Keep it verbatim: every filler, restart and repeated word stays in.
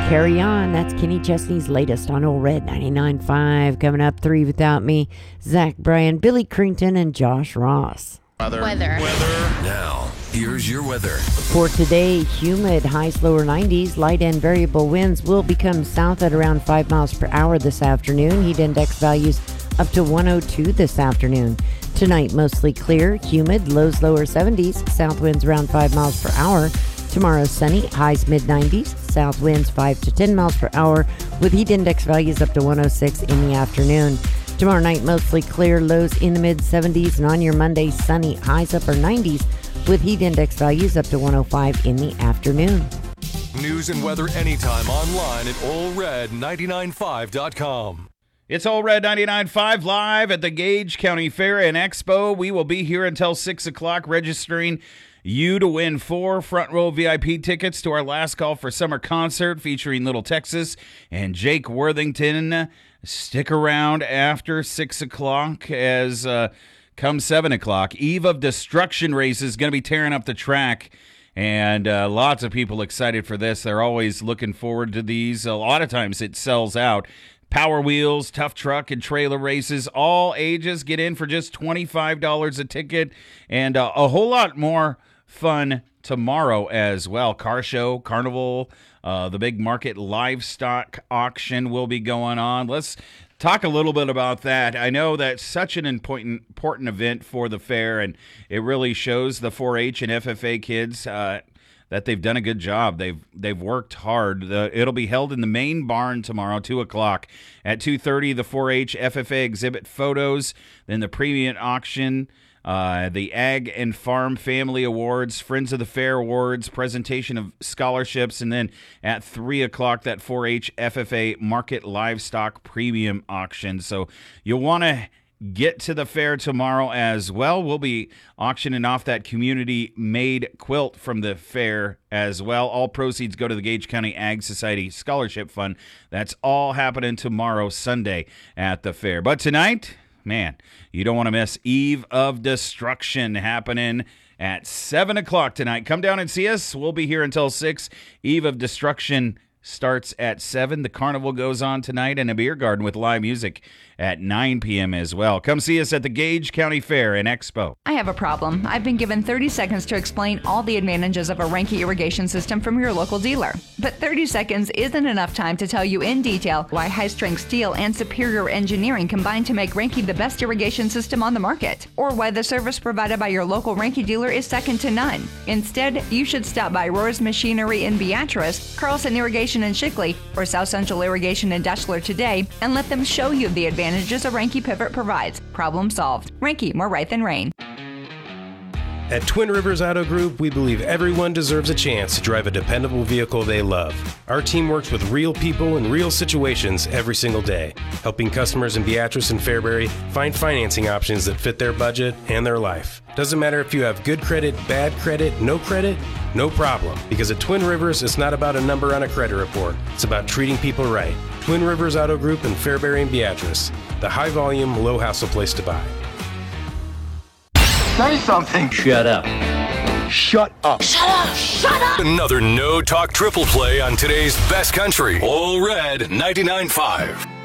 Carry On. That's Kenny Chesney's latest on Old Red ninety-nine point five. Coming up, Three Without Me, Zach Bryan, Billy Crington, and Josh Ross. Weather. Weather. Weather. Now, here's your weather. For today, humid, highs lower nineties, light and variable winds will become south at around five miles per hour this afternoon. Heat index values up to one oh two this afternoon. Tonight, mostly clear, humid, lows lower seventies, south winds around five miles per hour. Tomorrow, sunny, highs mid nineties, south winds five to ten miles per hour, with heat index values up to one oh six in the afternoon. Tomorrow night, mostly clear, lows in the mid seventies, and on your Monday, sunny, highs upper nineties, with heat index values up to one oh five in the afternoon. News and weather anytime online at Ole Red ninety-nine five dot com. It's Old Red ninety-nine point five live at the Gage County Fair and Expo. We will be here until six o'clock registering you to win four front row V I P tickets to our last call for summer concert featuring Little Texas and Jake Worthington. Stick around after six o'clock as uh, come seven o'clock. Eve of Destruction race is going to be tearing up the track. And uh, lots of people excited for this. They're always looking forward to these. A lot of times it sells out. Power Wheels, Tough Truck, and Trailer races. All ages get in for just twenty-five dollars a ticket. And uh, a whole lot more fun tomorrow as well. Car show, carnival, uh, the big market livestock auction will be going on. Let's talk a little bit about that. I know that's such an important important event for the fair, and it really shows the four H and F F A kids uh, that they've done a good job. They've they've worked hard. The, it'll be held in the main barn tomorrow, two o'clock. At two thirty, the four H F F A exhibit photos, then the premium auction, Uh, the Ag and Farm Family Awards, Friends of the Fair Awards, presentation of scholarships, and then at three o'clock, that four H F F A Market Livestock Premium Auction. So you'll want to get to the fair tomorrow as well. We'll be auctioning off that community-made quilt from the fair as well. All proceeds go to the Gage County Ag Society Scholarship Fund. That's all happening tomorrow, Sunday, at the fair. But tonight, man, you don't want to miss Eve of Destruction happening at seven o'clock tonight. Come down and see us. We'll be here until six. Eve of Destruction starts at seven. The carnival goes on tonight, and a beer garden with live music at nine p.m. as well. Come see us at the Gage County Fair and Expo. I have a problem. I've been given thirty seconds to explain all the advantages of a Reinke irrigation system from your local dealer. But thirty seconds isn't enough time to tell you in detail why high-strength steel and superior engineering combine to make Reinke the best irrigation system on the market, or why the service provided by your local Reinke dealer is second to none. Instead, you should stop by Rohr's Machinery in Beatrice, Carlson Irrigation in Shickley, or South Central Irrigation in Deshler today, and let them show you the advantages a Reinke pivot provides. Problem solved. Reinke, more right than rain. At Twin Rivers Auto Group, we believe everyone deserves a chance to drive a dependable vehicle they love. Our team works with real people in real situations every single day, helping customers in Beatrice and Fairbury find financing options that fit their budget and their life. Doesn't matter if you have good credit, bad credit, no credit, no problem. Because at Twin Rivers, it's not about a number on a credit report. It's about treating people right. Twin Rivers Auto Group in Fairbury and Beatrice, the high-volume, low-hassle place to buy. Say something. Shut up. Shut up. Shut up! Shut up! Another no-talk triple play on today's best country. Ole Red ninety-nine point five.